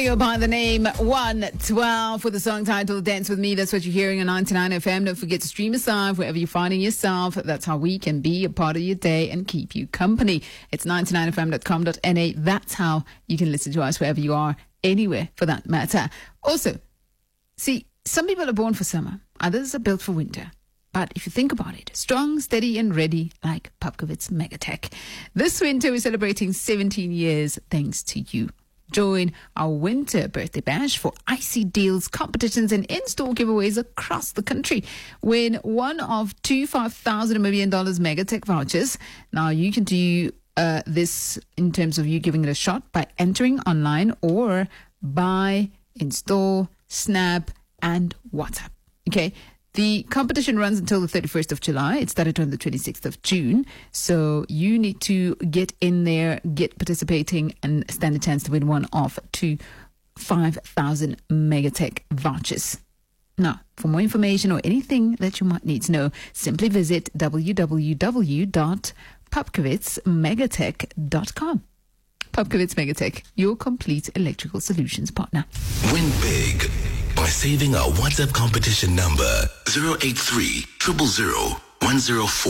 By the name 112 with the song titled Dance With Me. That's what you're hearing on 99 FM. Don't forget to stream us live wherever you're finding yourself. That's how we can be a part of your day and keep you company. It's 99fm.com.na. That's how you can listen to us wherever you are, anywhere for that matter. Also, see, some people are born for summer. Others are built for winter. But if you think about it, strong, steady, and ready like Pupkewitz Megatech. This winter, we're celebrating 17 years thanks to you. Join our winter birthday bash for icy deals, competitions, and in-store giveaways across the country. Win one of two $5,000 million Megatech vouchers. Now, you can do this in terms of you giving it a shot by entering online or by in-store, Snap, and WhatsApp. Okay? The competition runs until the 31st of July. It started on the 26th of June. So you need to get in there, get participating, and stand a chance to win one of two 5,000 Megatech vouchers. Now, for more information or anything that you might need to know, simply visit www.pupkewitzmegatech.com. Pupkewitz Megatech, your complete electrical solutions partner. Win big by saving our WhatsApp competition number 083 000 104.